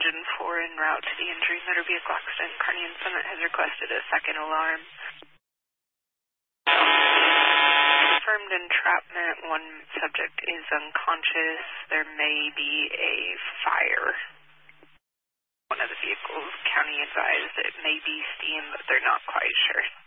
engine 4 en route to the injury motor vehicle accident. Kearney and Summit has requested a second alarm. Confirmed entrapment. One subject is unconscious. There may be a fire. One of the vehicles, county advised it may be steam, but they're not quite sure.